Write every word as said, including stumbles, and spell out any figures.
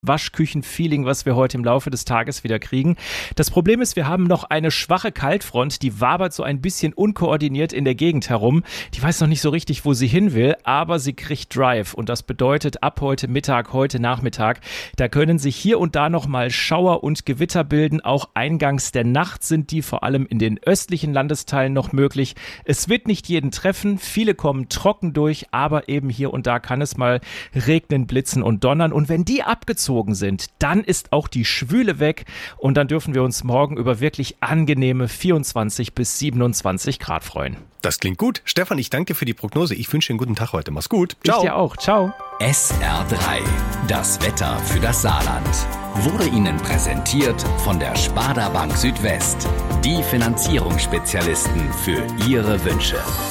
Waschküchen-Feeling, was wir heute im Laufe des Tages wieder kriegen. Das Problem ist, wir haben noch eine schwache Kaltfront, die wabert so ein bisschen unkoordiniert in der Gegend herum. Die weiß noch nicht so richtig, wo sie hin will, aber sie kriegt Drive und das bedeutet, ab heute Mittag, heute Nachmittag, da können sich hier und da noch mal Schauer und Gewitter bilden. Auch eingangs der Nacht sind die vor allem in den östlichen Landesteilen noch möglich. Es wird nicht jeden treffen, viele kommen trocken durch, aber eben hier und da kann es mal regnen, blitzen und donnern und wenn die abgezogen sind, dann ist auch die Schwüle weg und dann dürfen wir uns morgen über wirklich angenehme vierundzwanzig bis siebenundzwanzig Grad freuen. Das klingt gut. Stefan, ich danke für die Prognose. Ich wünsche dir einen guten Tag heute. Mach's gut. Ciao. Ich dir auch. Ciao. S R drei. Das Wetter für das Saarland. Wurde Ihnen präsentiert von der Sparda Bank Südwest. Die Finanzierungsspezialisten für Ihre Wünsche.